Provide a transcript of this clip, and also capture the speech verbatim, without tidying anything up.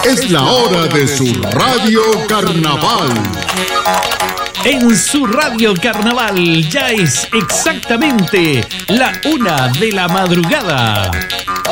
Es la hora de su Radio Carnaval. En su Radio Carnaval ya es exactamente la una de la madrugada.